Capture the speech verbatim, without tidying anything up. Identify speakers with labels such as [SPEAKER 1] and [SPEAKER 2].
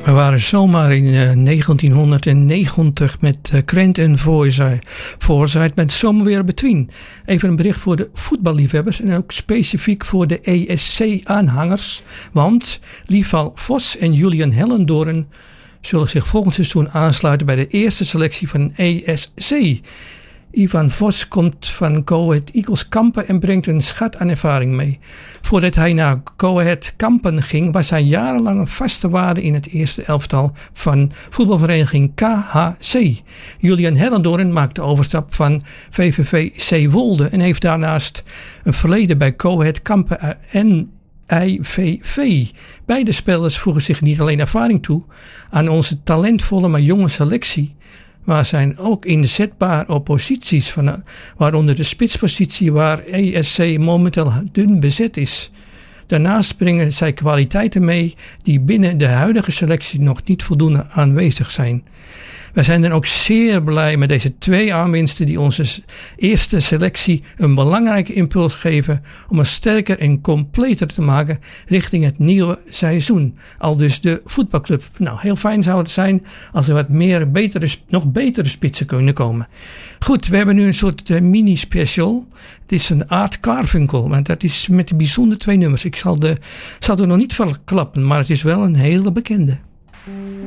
[SPEAKER 1] We waren zomaar in uh, negentienhonderdnegentig met uh, Krent en Voorzijt met zomerweer between. Even een bericht voor de voetballiefhebbers en ook specifiek voor de E S C-aanhangers. Want Lieval Vos en Julian Hellendoorn zullen zich volgend seizoen aansluiten bij de eerste selectie van E S C. Ivan Vos komt van Go Ahead Eagles Kampen en brengt een schat aan ervaring mee. Voordat hij naar Go Ahead Kampen ging, was hij jarenlang een vaste waarde in het eerste elftal van voetbalvereniging K H C. Julian Hellendoorn maakt de overstap van V V V Zeewolde en heeft daarnaast een verleden bij Go Ahead Kampen en I V V. Beide spelers voegen zich niet alleen ervaring toe aan onze talentvolle maar jonge selectie, maar zijn ook inzetbaar op posities, van, waaronder de spitspositie waar E S C momenteel dun bezet is. Daarnaast brengen zij kwaliteiten mee die binnen de huidige selectie nog niet voldoende aanwezig zijn. Wij zijn dan ook zeer blij met deze twee aanwinsten die onze eerste selectie een belangrijke impuls geven om ons sterker en completer te maken richting het nieuwe seizoen. Al dus de voetbalclub. Nou, heel fijn zou het zijn als er wat meer betere, nog betere spitsen kunnen komen. Goed, we hebben nu een soort uh, mini-special. Het is een Art Carfunkel, maar dat is met de bijzonder twee nummers. Ik zal, de, zal er nog niet verklappen, maar het is wel een hele bekende.